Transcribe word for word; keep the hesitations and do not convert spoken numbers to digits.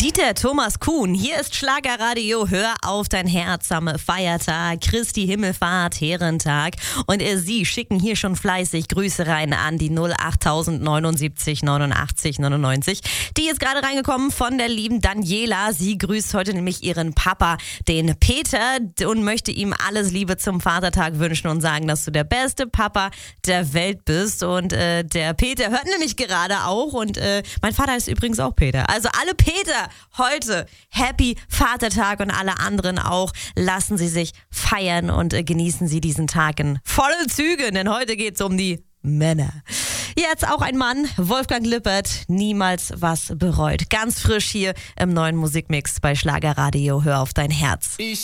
Dieter Thomas Kuhn, hier ist Schlagerradio, hör auf dein Herz am Feiertag, Christi Himmelfahrt, Herrentag. Und äh, Sie schicken hier schon fleißig Grüße rein an die null acht neunundsiebzig neunundachtzig neunundneunzig. Die ist gerade reingekommen von der lieben Daniela. Sie grüßt heute nämlich ihren Papa, den Peter, und möchte ihm alles Liebe zum Vatertag wünschen und sagen, dass du der beste Papa der Welt bist. Und äh, der Peter hört nämlich gerade auch und äh, mein Vater ist übrigens auch Peter. Also alle Peter heute, Happy Vatertag, und alle anderen auch. Lassen Sie sich feiern und äh, genießen Sie diesen Tag in vollen Zügen, denn heute geht es um die Männer. Jetzt auch ein Mann, Wolfgang Lippert, niemals was bereut. Ganz frisch hier im neuen Musikmix bei Schlagerradio, hör auf dein Herz. Ich